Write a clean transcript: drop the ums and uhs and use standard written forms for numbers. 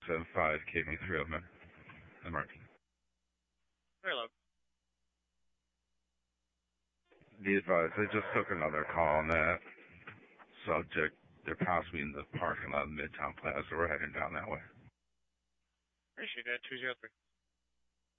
75 KB3 of MRT. Very low. Be advised, I just took another call on that subject. They're possibly in the parking lot of Midtown Plaza. We're heading down that way. Appreciate that. 203.